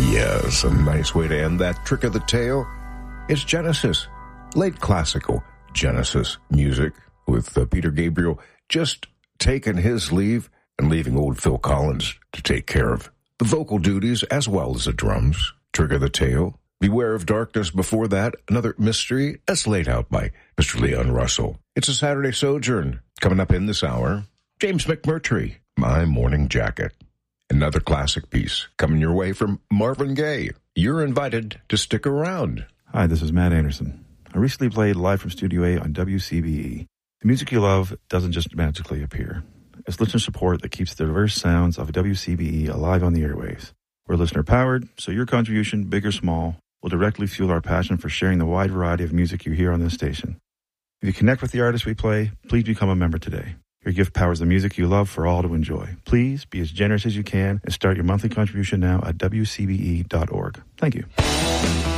Yes, a nice way to end that trick of the tail. It's Genesis, late classical Genesis music, with Peter Gabriel just taking his leave and leaving old Phil Collins to take care of the vocal duties as well as the drums. Trick of the tail. Beware of Darkness before that, another mystery as laid out by Mr. Leon Russell. It's a Saturday Sojourn. Coming up in this hour, James McMurtry, My Morning Jacket. Another classic piece coming your way from Marvin Gaye. You're invited to stick around. Hi, this is Matt Anderson. I recently played live from Studio A on WCBE. The music you love doesn't just magically appear. It's listener support that keeps the diverse sounds of WCBE alive on the airwaves. We're listener-powered, so your contribution, big or small, will directly fuel our passion for sharing the wide variety of music you hear on this station. If you connect with the artists we play, please become a member today. Your gift powers the music you love for all to enjoy. Please be as generous as you can and start your monthly contribution now at WCBE.org. Thank you.